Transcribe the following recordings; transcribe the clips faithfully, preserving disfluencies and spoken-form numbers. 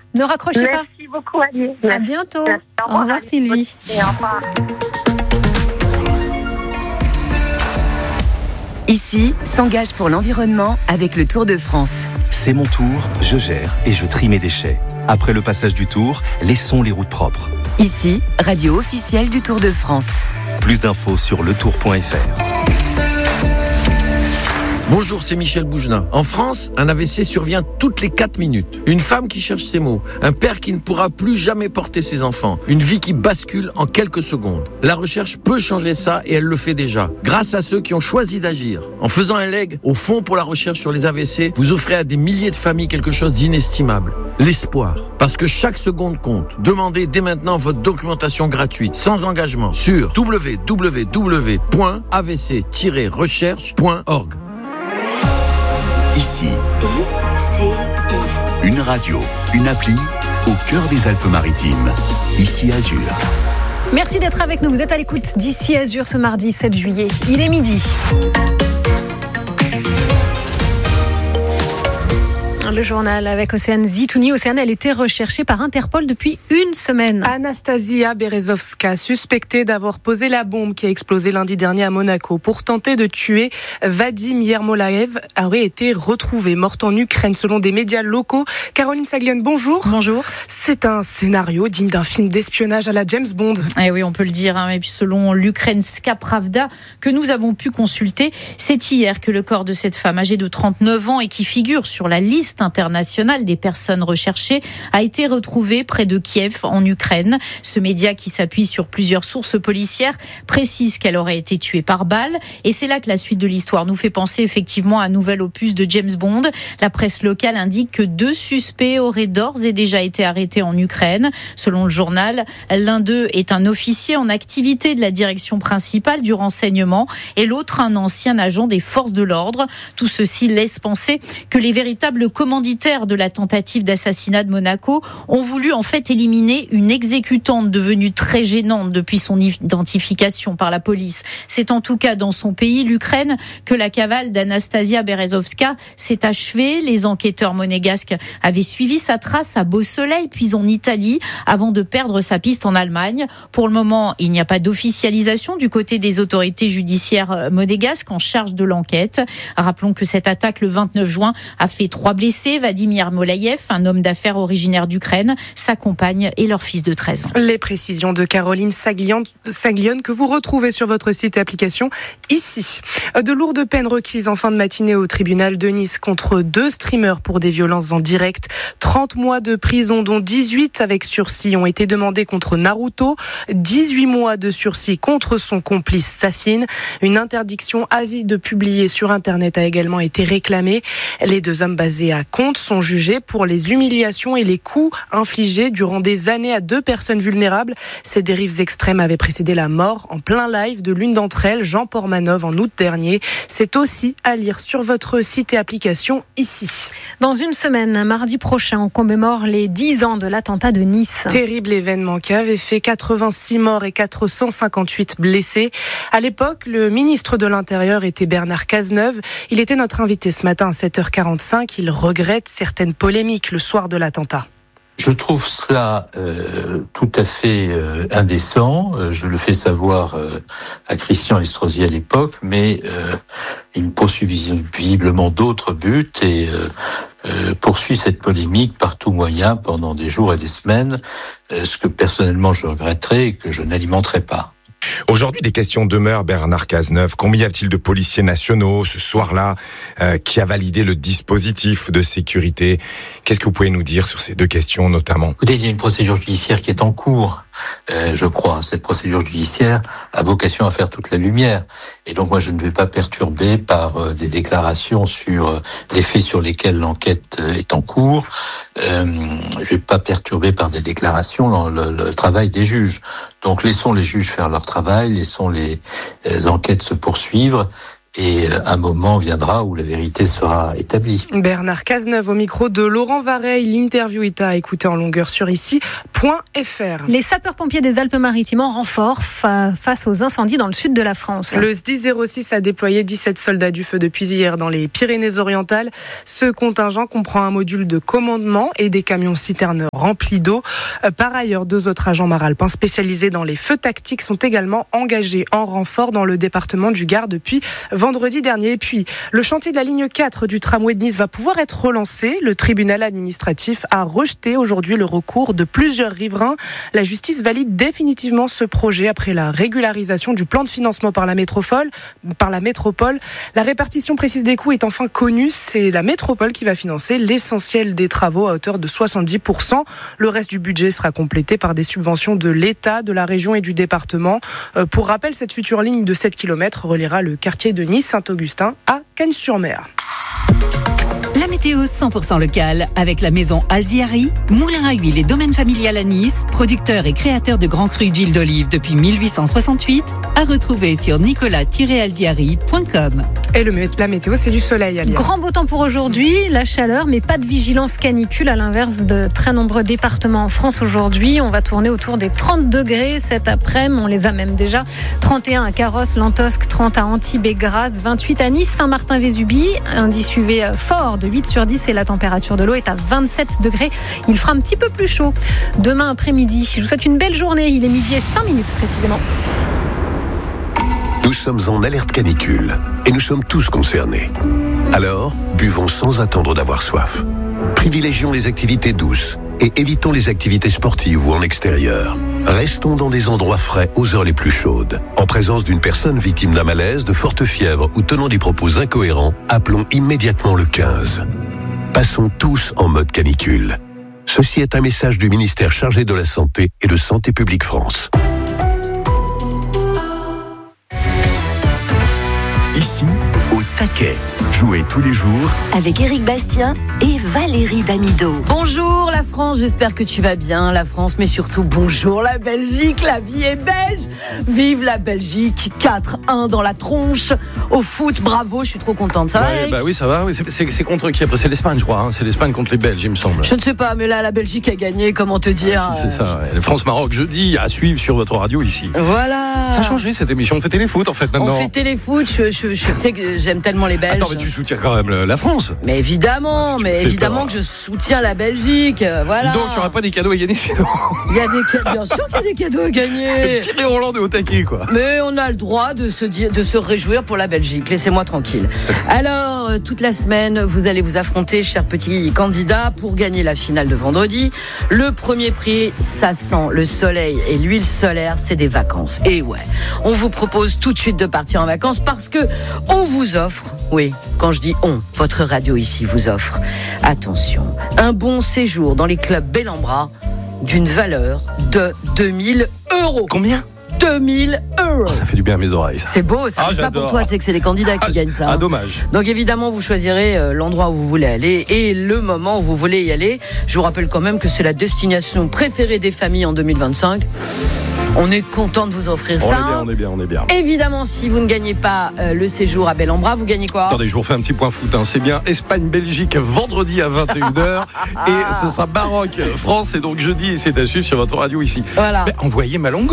Ne raccrochez Merci pas. Merci beaucoup, Alice. À bientôt. Merci. Au revoir, Au revoir, Alice. Sylvie. Au revoir. Ici, s'engage pour l'environnement avec le Tour de France. C'est mon tour, je gère et je trie mes déchets. Après le passage du Tour, laissons les routes propres. Ici, radio officielle du Tour de France. Plus d'infos sur le tour point f r. Bonjour, c'est Michel Bougelin. En France, un A V C survient toutes les quatre minutes. Une femme qui cherche ses mots, un père qui ne pourra plus jamais porter ses enfants, une vie qui bascule en quelques secondes. La recherche peut changer ça et elle le fait déjà, grâce à ceux qui ont choisi d'agir. En faisant un leg au Fonds pour la recherche sur les A V C, vous offrez à des milliers de familles quelque chose d'inestimable. L'espoir. Parce que chaque seconde compte. Demandez dès maintenant votre documentation gratuite, sans engagement, sur w w w point a v c tiret recherche point org. Ici, I C I. une radio, une appli au cœur des Alpes-Maritimes. Ici Azur. Merci d'être avec nous. Vous êtes à l'écoute d'Ici Azur ce mardi sept juillet. Il est midi. Le journal avec Océane Zitouni. Océane, elle était recherchée par Interpol depuis une semaine. Anastasia Berezovska, suspectée d'avoir posé la bombe qui a explosé lundi dernier à Monaco pour tenter de tuer Vadim Yermolaev, aurait été retrouvée morte en Ukraine selon des médias locaux. Caroline Saglione, bonjour. Bonjour. C'est un scénario digne d'un film d'espionnage à la James Bond. Eh oui, on peut le dire. Hein. Et puis selon l'Ukrainska Pravda que nous avons pu consulter, c'est hier que le corps de cette femme âgée de trente-neuf ans et qui figure sur la liste internationale des personnes recherchées a été retrouvé près de Kiev en Ukraine. Ce média qui s'appuie sur plusieurs sources policières précise qu'elle aurait été tuée par balle et c'est là que la suite de l'histoire nous fait penser effectivement à un nouvel opus de James Bond. La presse locale indique que deux suspects auraient d'ores et déjà été arrêtés en Ukraine. Selon le journal, l'un d'eux est un officier en activité de la direction principale du renseignement et l'autre un ancien agent des forces de l'ordre. Tout ceci laisse penser que les véritables commanditaires de la tentative d'assassinat de Monaco ont voulu en fait éliminer une exécutante devenue très gênante depuis son identification par la police. C'est en tout cas dans son pays, l'Ukraine, que la cavale d'Anastasia Berezovska s'est achevée. Les enquêteurs monégasques avaient suivi sa trace à Beau-Soleil, puis en Italie, avant de perdre sa piste en Allemagne. Pour le moment, il n'y a pas d'officialisation du côté des autorités judiciaires monégasques en charge de l'enquête. Rappelons que cette attaque le vingt-neuf juin a fait trois blessés. Vadim Yermolaev, un homme d'affaires originaire d'Ukraine, sa compagne et leur fils de treize ans. Les précisions de Caroline Saglione, Saglione que vous retrouvez sur votre site et application Ici. De lourdes peines requises en fin de matinée au tribunal de Nice contre deux streamers pour des violences en direct. trente mois de prison, dont dix-huit avec sursis, ont été demandés contre Naruto. dix-huit mois de sursis contre son complice Safin. Une interdiction à vie de publier sur Internet a également été réclamée. Les deux hommes basés à Contes sont jugés pour les humiliations et les coups infligés durant des années à deux personnes vulnérables. Ces dérives extrêmes avaient précédé la mort en plein live de l'une d'entre elles, Jean Pormanov, en août dernier. C'est aussi à lire sur votre site et application Ici. Dans une semaine, mardi prochain, on commémore les dix ans de l'attentat de Nice. Terrible événement qui avait fait quatre-vingt-six morts et quatre cent cinquante-huit blessés. À l'époque, le ministre de l'Intérieur était Bernard Cazeneuve. Il était notre invité ce matin à sept heures quarante-cinq. Il regrette certaines polémiques le soir de l'attentat. Je trouve cela euh, tout à fait euh, indécent. Euh, je le fais savoir euh, à Christian Estrosi à l'époque, mais euh, il poursuit visiblement d'autres buts et euh, euh, poursuit cette polémique par tout moyen pendant des jours et des semaines, euh, ce que personnellement je regretterai et que je n'alimenterai pas. Aujourd'hui, des questions demeurent, Bernard Cazeneuve. Combien y a-t-il de policiers nationaux ce soir-là euh, qui a validé le dispositif de sécurité? Qu'est-ce que vous pouvez nous dire sur ces deux questions notamment? Écoutez, il y a une procédure judiciaire qui est en cours, euh, je crois. Cette procédure judiciaire a vocation à faire toute la lumière. Et donc moi, je ne vais pas perturber par euh, des déclarations sur euh, les faits sur lesquels l'enquête euh, est en cours. Euh, je ne vais pas perturber par des déclarations le, le, le travail des juges. Donc laissons les juges faire leur travail, laissons les, les enquêtes se poursuivre et un moment viendra où la vérité sera établie. Bernard Cazeneuve au micro de Laurent Vareille. L'interview est à écouter en longueur sur ici point f r. Les sapeurs-pompiers des Alpes-Maritimes en renfort fa- face aux incendies dans le sud de la France. Le S D I S zéro six a déployé dix-sept soldats du feu depuis hier dans les Pyrénées-Orientales. Ce contingent comprend un module de commandement et des camions-citernes remplis d'eau. Par ailleurs, deux autres agents maralpins spécialisés dans les feux tactiques sont également engagés en renfort dans le département du Gard depuis vendredi dernier. Et puis, le chantier de la ligne quatre du tramway de Nice va pouvoir être relancé. Le tribunal administratif a rejeté aujourd'hui le recours de plusieurs riverains. La justice valide définitivement ce projet après la régularisation du plan de financement par la métropole. Par la métropole. La répartition précise des coûts est enfin connue. C'est la métropole qui va financer l'essentiel des travaux à hauteur de soixante-dix pour cent. Le reste du budget sera complété par des subventions de l'État, de la région et du département. Euh, pour rappel, cette future ligne de sept kilomètres reliera le quartier de Nice-Saint-Augustin à Cagnes-sur-Mer. La météo cent pour cent locale avec la maison Alziari, moulin à huile et domaine familial à Nice, producteur et créateur de grands crus d'huile d'olive depuis mille huit cent soixante-huit, à retrouver sur nicolas tiret alziari point com. Et le, la météo, c'est du soleil, Alia. Grand beau temps pour aujourd'hui, la chaleur, mais pas de vigilance canicule à l'inverse de très nombreux départements en France aujourd'hui. On va tourner autour des trente degrés cet après-midi, on les a même déjà. trente et un à Carrosse, Lantosque, trente à Antibes et Grasse, vingt-huit à Nice, Saint-Martin-Vésubie, indice U V fort de huit sur dix et la température de l'eau est à vingt-sept degrés. Il fera un petit peu plus chaud demain après-midi. Je vous souhaite une belle journée, il est midi et cinq minutes précisément. Nous sommes en alerte canicule et nous sommes tous concernés. Alors, buvons sans attendre d'avoir soif. Privilégions les activités douces et évitons les activités sportives ou en extérieur. Restons dans des endroits frais aux heures les plus chaudes. En présence d'une personne victime d'un malaise, de forte fièvre ou tenant des propos incohérents, appelons immédiatement le quinze. Passons tous en mode canicule. Ceci est un message du ministère chargé de la Santé et de Santé publique France. Ici, au taquet. Jouez tous les jours avec Éric Bastien et Valérie Damido. Bonjour la France, j'espère que tu vas bien la France, mais surtout bonjour la Belgique, la vie est belge. Vive la Belgique, quatre un dans la tronche. Au foot, bravo, je suis trop contente. Ça va, Eric ? Bah oui, ça va. Oui, c'est, c'est, c'est contre qui après ? C'est l'Espagne, je crois. Hein. C'est l'Espagne contre les Belges, il me semble. Je ne sais pas, mais là, la Belgique a gagné, comment te dire ? Ah, c'est, c'est ça. Ouais. France-Maroc, jeudi, à suivre sur votre radio ici. Voilà. Ça a changé cette émission. On fait téléfoot en fait maintenant. On fait téléfoot. Je, je, je, je sais que j'aime tellement les Belges. Attends, mais tu soutiens quand même la France. Mais évidemment, ah, mais évidemment peur. Que je soutiens la Belgique. Voilà. Dis donc, il n'y aura pas des cadeaux à gagner sinon. Il y a des cadeaux, bien sûr qu'il y a des cadeaux à gagner. Thierry Hollande est au taquet, quoi. Mais on a le droit de se, dire, de se réjouir pour la Belgique. Laissez-moi tranquille. Alors, toute la semaine, vous allez vous affronter, chers petits candidats, pour gagner la finale de vendredi. Le premier prix, ça sent le soleil et l'huile solaire, c'est des vacances. Et ouais, on vous propose tout de suite de partir en vacances parce que on vous offre, oui, quand je dis on, votre radio ici vous offre, attention, un bon séjour dans les clubs Bellambra d'une valeur de deux mille euros. Combien ? deux mille euros. Oh, ça fait du bien à mes oreilles. Ça. C'est beau, ça ah, n'est pas pour toi, c'est que c'est les candidats qui ah, gagnent ça. Ah, hein. dommage. Donc évidemment, vous choisirez euh, l'endroit où vous voulez aller et le moment où vous voulez y aller. Je vous rappelle quand même que c'est la destination préférée des familles en deux mille vingt-cinq. On est content de vous offrir on ça. On est bien, on est bien, on est bien. Évidemment, si vous ne gagnez pas euh, le séjour à Bellambra, vous gagnez quoi ? Attendez, je vous refais un petit point foot. Hein. C'est bien Espagne-Belgique vendredi à vingt et une heures ah. et ce sera Maroc-France et donc jeudi, c'est à suivre sur votre radio ici. Voilà. Mais envoyez Malongo.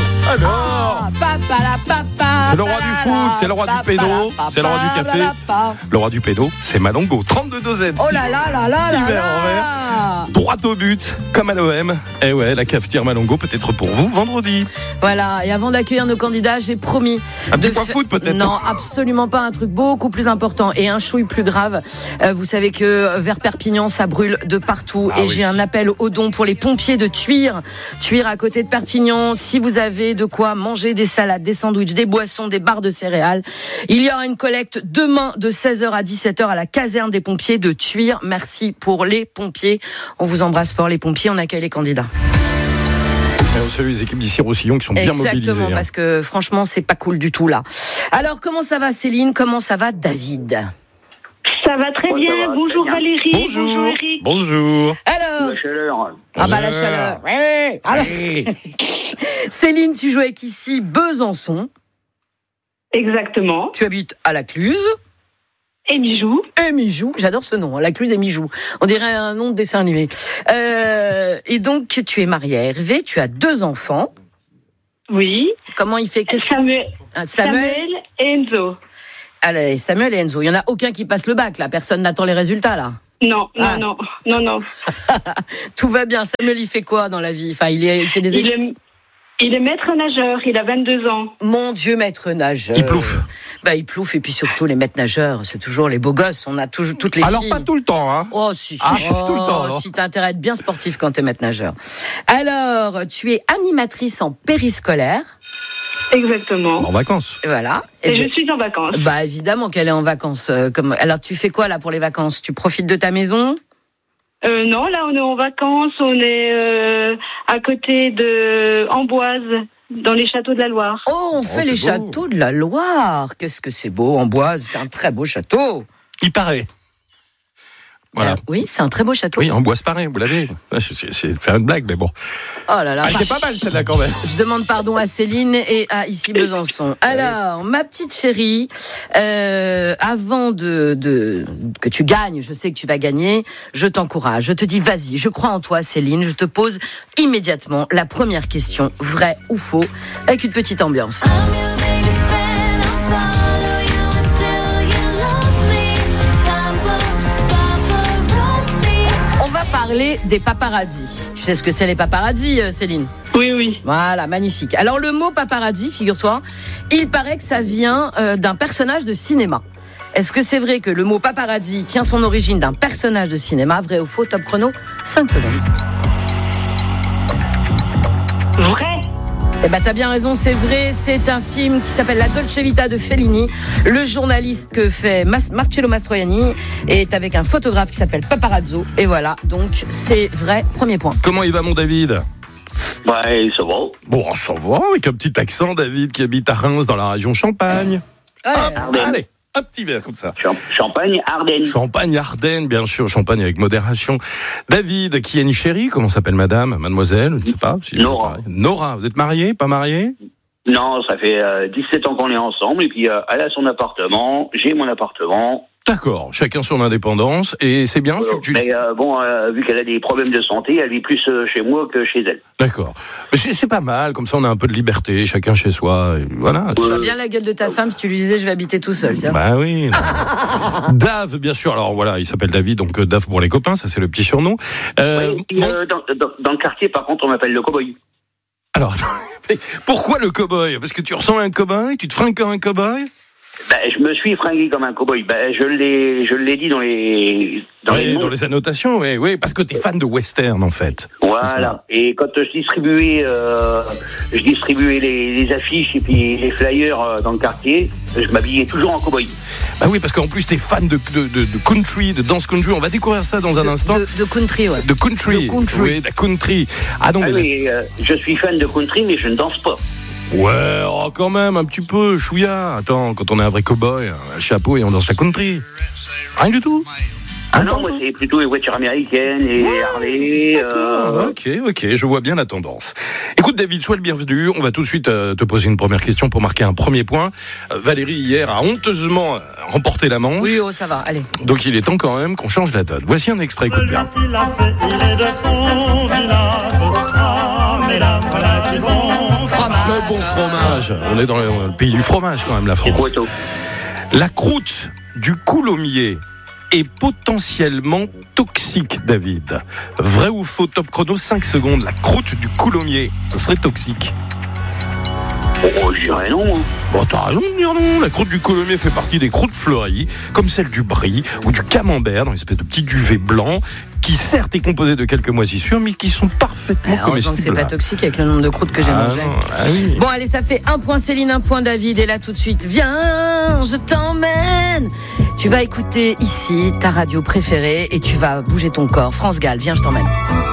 Alors. Ah, papa, la, papa, c'est le roi du foot, c'est le roi du pédo, c'est le roi du café. Le roi du pédo, c'est Malongo. trente-deux deux Z. Oh là là là là là là. Droit au but, comme à l'O M. Eh ouais, la cafetière Malongo peut-être pour vous vendredi. Voilà, et avant d'accueillir nos candidats, j'ai promis. Un petit point f... foot peut-être. Non, absolument pas, un truc beaucoup plus important et un chouille plus grave. Euh, vous savez que vers Perpignan, ça brûle de partout. Ah et oui. J'ai un appel aux dons pour les pompiers de Tuire. Tuire à côté de Perpignan. Si vous avez de quoi manger des salades, des sandwichs, des boissons, des barres de céréales, il y aura une collecte demain de seize heures à dix-sept heures à la caserne des pompiers de Tuire. Merci pour les pompiers. On vous embrasse fort les pompiers, on accueille les candidats. Et on salue les équipes d'ici Roussillon qui sont bien Exactement, mobilisées. Exactement, parce que franchement, c'est pas cool du tout là. Alors, comment ça va Céline ? Comment ça va David ? Ça va très bien. Va, bonjour très bien. Valérie. Bonjour. Bonjour Eric. Bonjour. Alors. La chaleur. Ah bah la chaleur. Oui. Alors, Céline, tu joues avec ici Besançon. Exactement. Tu habites à la Cluse. Et Mijou. Et Mijou, j'adore ce nom, la Cluse et Mijou. On dirait un nom de dessin animé. Euh, et donc, tu es mariée à Hervé, tu as deux enfants. Oui. Comment il fait Qu'est-ce Samuel, que... Samuel... Samuel et Enzo. Allez, Samuel et Enzo. Il n'y en a aucun qui passe le bac, là. Personne n'attend les résultats, là. Non, non, ah. non, non, non. Tout va bien. Samuel, il fait quoi dans la vie? Enfin, il, est, il fait des il est, il est maître nageur. Il a vingt-deux ans. Mon Dieu, maître nageur. Il plouffe. Bah, il plouffe. Et puis surtout, les maîtres nageurs, c'est toujours les beaux gosses. On a toujours toutes les Alors, filles. pas tout le temps, hein. Oh, si. Ah, oh, tout le temps. Non. Si t'as intérêt à être bien sportif quand t'es maître nageur. Alors, tu es animatrice en périscolaire. Exactement. En vacances. Voilà. Et, et je ben, suis en vacances. Bah, évidemment qu'elle est en vacances. Euh, comme... Alors, tu fais quoi, là, pour les vacances? Tu profites de ta maison? Euh, non, là, on est en vacances. On est euh, à côté de Amboise, dans les châteaux de la Loire. Oh, on fait oh, les beau. châteaux de la Loire. Qu'est-ce que c'est beau, Amboise. C'est un très beau château. Il paraît. Voilà. Euh, oui, c'est un très beau château. Oui, Amboise pareil, vous l'avez. C'est, c'est faire une blague, mais bon. Oh là là. Elle était pas mal celle-là quand même. Je demande pardon à Céline et à ici Besançon. Alors, ma petite chérie, euh, avant de, de que tu gagnes, je sais que tu vas gagner, je t'encourage. Je te dis vas-y, je crois en toi, Céline. Je te pose immédiatement la première question, vrai ou faux, avec une petite ambiance. Parler des paparazzis. Tu sais ce que c'est les paparazzis, Céline? Oui, oui. Voilà, magnifique. Alors le mot paparazzi, figure-toi, il paraît que ça vient euh, d'un personnage de cinéma. Est-ce que c'est vrai que le mot paparazzi tient son origine d'un personnage de cinéma? Vrai ou faux? Top chrono, cinq secondes. Vrai. Eh ben, t'as bien raison, c'est vrai. C'est un film qui s'appelle La Dolce Vita de Fellini. Le journaliste que fait Mas- Marcello Mastroianni est avec un photographe qui s'appelle Paparazzo. Et voilà, donc c'est vrai. Premier point. Comment il va, mon David? Ouais, ça va. Bon, ça va, avec un petit accent, David, qui habite à Reims, dans la région Champagne. Ouais. Hop, allez, un petit verre comme ça. Champagne, Ardennes. Champagne, Ardennes, bien sûr, Champagne avec modération. David, qui est une chérie, comment s'appelle madame? Mademoiselle, je ne sais pas. Si Nora. Nora, vous êtes mariés, pas mariés? Non, ça fait euh, dix-sept ans qu'on est ensemble, et puis euh, elle a son appartement, j'ai mon appartement. D'accord, chacun son indépendance, et c'est bien. Euh, tu, tu... Mais euh, bon, euh, vu qu'elle a des problèmes de santé, elle vit plus euh, chez moi que chez elle. D'accord, mais c'est, c'est pas mal, comme ça on a un peu de liberté, chacun chez soi, et voilà. Je vois bien la gueule de ta femme si tu lui disais je vais habiter tout seul, tiens. Bah oui. Dave, bien sûr, alors voilà, il s'appelle David, donc Dave pour les copains, ça c'est le petit surnom. Euh, oui, puis, bon... euh, dans, dans, dans le quartier, par contre, on m'appelle le cow-boy. Alors, pourquoi le cow-boy? Parce que tu ressembles à un cow-boy? Tu te fringues comme un cow-boy? Ben, je me suis fringué comme un cow-boy. Ben, je l'ai, je l'ai dit dans les, dans, oui, les, dans les annotations, oui, oui, parce que t'es fan de western en fait. Voilà. Et quand je distribuais, euh, je distribuais les, les affiches et puis les flyers euh, dans le quartier, je m'habillais toujours en cow-boy. Bah oui, parce qu'en plus t'es fan de, de, de, de country, de dance country. On va découvrir ça dans un de, instant. De, de country, ouais. De country. De country. Oui, de country. Ah non, ah, mais oui, euh, je suis fan de country, mais je ne danse pas. Ouais, oh, quand même, un petit peu, chouïa. Attends, quand on est un vrai cow-boy, un chapeau et on danse la country. Rien du tout. Ah non, moi c'est plutôt les voitures américaines et ouais, Harley. Euh... Ok, ok, je vois bien la tendance. Écoute David, sois le bienvenu. On va tout de suite euh, te poser une première question pour marquer un premier point. Euh, Valérie hier a honteusement remporté la manche. Oui, oh, ça va, allez. Donc il est temps quand même qu'on change la donne. Voici un extrait, écoute bien. Il a fait, il est de son village. Ah, mesdames, voilà qui vont. Fromage. Le bon fromage. On est dans le pays du fromage quand même, la France. La croûte du coulommiers est potentiellement toxique, David. Vrai ou faux? Top chrono, cinq secondes. La croûte du coulommiers, ça serait toxique? Oh, je dirais non. Hein. Bon, t'as raison de dire non. La croûte du coulommiers fait partie des croûtes fleuries, comme celle du brie ou du camembert, dans une espèce de petit duvet blanc, qui certes est composé de quelques moisissures, mais qui sont parfaitement Alors, comestibles. Donc c'est pas toxique avec le nombre de croûtes que j'ai ah mangé. Ah oui. Bon, allez, ça fait un point Céline, un point David. Et là, tout de suite, viens, je t'emmène. Tu vas écouter ici ta radio préférée et tu vas bouger ton corps. France Gall, viens, je t'emmène.